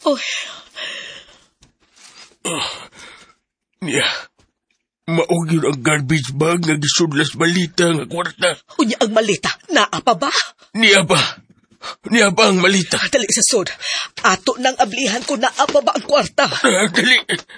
Uy. Niya, maog yun ang garbage bag nga gisudlas malita nga kwarta. Unya ang malita, naa pa ba? Niya ba ang malita? Dali sa sod. Ato nang ablihan ko naa pa ba ang kwarta? Dali.